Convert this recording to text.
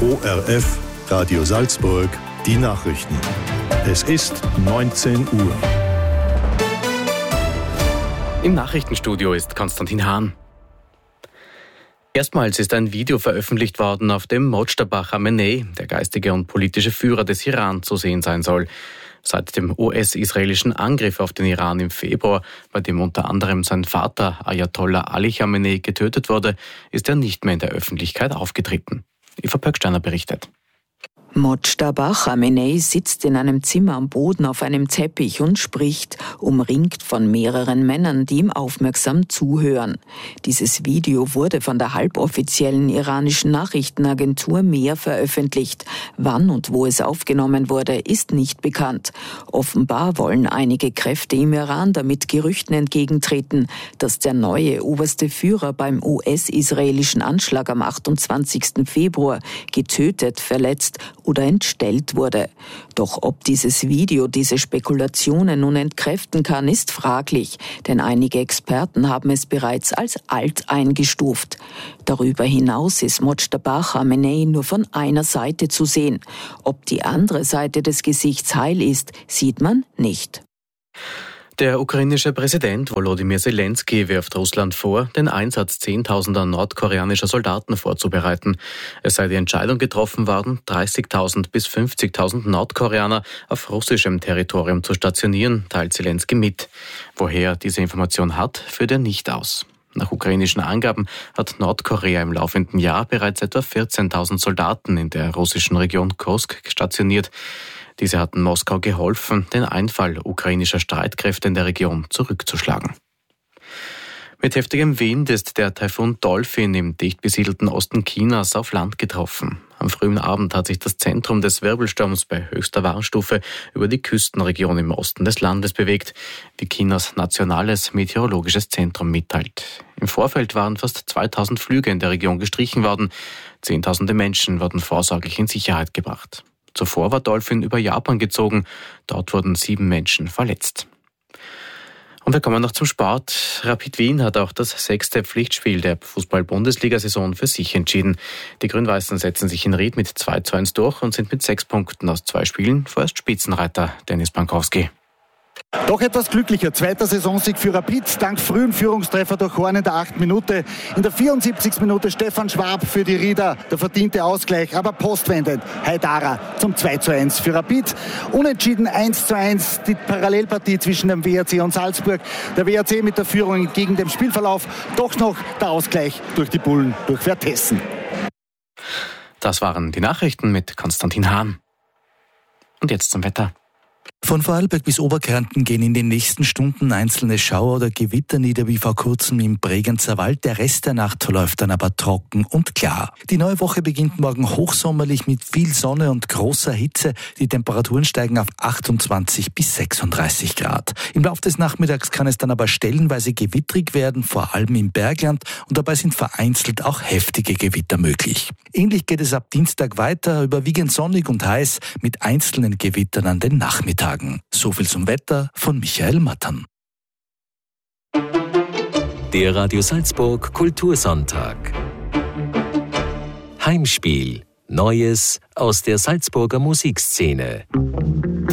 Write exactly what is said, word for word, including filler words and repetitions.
O R F, Radio Salzburg, die Nachrichten. Es ist neunzehn Uhr. Im Nachrichtenstudio ist Konstantin Hahn. Erstmals ist ein Video veröffentlicht worden, auf dem Mojtaba Khamenei, der geistige und politische Führer des Iran, zu sehen sein soll. Seit dem U S-israelischen Angriff auf den Iran im Februar, bei dem unter anderem sein Vater Ayatollah Ali Khamenei getötet wurde, ist er nicht mehr in der Öffentlichkeit aufgetreten. Eva Pöcksteiner berichtet. Mojtaba Khamenei sitzt in einem Zimmer am Boden auf einem Teppich und spricht, umringt von mehreren Männern, die ihm aufmerksam zuhören. Dieses Video wurde von der halboffiziellen iranischen Nachrichtenagentur Mehr veröffentlicht. Wann und wo es aufgenommen wurde, ist nicht bekannt. Offenbar wollen einige Kräfte im Iran damit Gerüchten entgegentreten, dass der neue oberste Führer beim U S-israelischen Anschlag am achtundzwanzigsten Februar getötet, verletzt oder entstellt wurde. Doch ob dieses Video diese Spekulationen nun entkräften kann, ist fraglich, denn einige Experten haben es bereits als alt eingestuft. Darüber hinaus ist Mojtaba Khamenei nur von einer Seite zu sehen. Ob die andere Seite des Gesichts heil ist, sieht man nicht. Der ukrainische Präsident Volodymyr Zelensky wirft Russland vor, den Einsatz zehntausender nordkoreanischer Soldaten vorzubereiten. Es sei die Entscheidung getroffen worden, dreißigtausend bis fünfzigtausend Nordkoreaner auf russischem Territorium zu stationieren, teilt Zelensky mit. Woher er diese Information hat, führt er nicht aus. Nach ukrainischen Angaben hat Nordkorea im laufenden Jahr bereits etwa vierzehntausend Soldaten in der russischen Region Kursk stationiert. Diese hatten Moskau geholfen, den Einfall ukrainischer Streitkräfte in der Region zurückzuschlagen. Mit heftigem Wind ist der Taifun Dolphin im dicht besiedelten Osten Chinas auf Land getroffen. Am frühen Abend hat sich das Zentrum des Wirbelsturms bei höchster Warnstufe über die Küstenregion im Osten des Landes bewegt, wie Chinas nationales meteorologisches Zentrum mitteilt. Im Vorfeld waren fast zweitausend Flüge in der Region gestrichen worden. Zehntausende Menschen wurden vorsorglich in Sicherheit gebracht. Zuvor war Dolphin über Japan gezogen. Dort wurden sieben Menschen verletzt. Und wir kommen noch zum Sport. Rapid Wien hat auch das sechste Pflichtspiel der Fußball-Bundesliga-Saison für sich entschieden. Die Grün-Weißen setzen sich in Ried mit zwei zu eins durch und sind mit sechs Punkten aus zwei Spielen vorerst Spitzenreiter. Dennis Bankowski. Doch etwas glücklicher. Zweiter Saisonsieg für Rapid, dank frühen Führungstreffer durch Horn in der achten Minute. In der vierundsiebzigsten Minute Stefan Schwab für die Rieder, der verdiente Ausgleich, aber postwendend Haidara zum zwei zu eins für Rapid. Unentschieden eins zu eins die Parallelpartie zwischen dem W R C und Salzburg. Der W R C mit der Führung entgegen dem Spielverlauf, doch noch der Ausgleich durch die Bullen durch Vertessen. Das waren die Nachrichten mit Konstantin Hahn. Und jetzt zum Wetter. Von Vorarlberg bis Oberkärnten gehen in den nächsten Stunden einzelne Schauer oder Gewitter nieder, wie vor kurzem im Bregenzer Wald. Der Rest der Nacht verläuft dann aber trocken und klar. Die neue Woche beginnt morgen hochsommerlich mit viel Sonne und großer Hitze. Die Temperaturen steigen auf achtundzwanzig bis sechsunddreißig Grad. Im Laufe des Nachmittags kann es dann aber stellenweise gewittrig werden, vor allem im Bergland. Und dabei sind vereinzelt auch heftige Gewitter möglich. Ähnlich geht es ab Dienstag weiter, überwiegend sonnig und heiß, mit einzelnen Gewittern an den Nachmittagen. So viel zum Wetter von Michael Mattern. Der Radio Salzburg Kultursonntag. Heimspiel. Neues aus der Salzburger Musikszene.